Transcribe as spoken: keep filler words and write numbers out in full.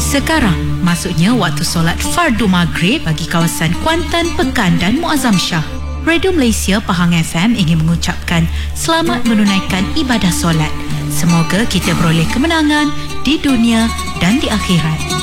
Sekarang, maksudnya waktu solat fardu maghrib bagi kawasan Kuantan, Pekan dan Muazzam Shah. Radio Malaysia Pahang F M ingin mengucapkan selamat menunaikan ibadah solat. Semoga kita beroleh kemenangan di dunia dan di akhirat.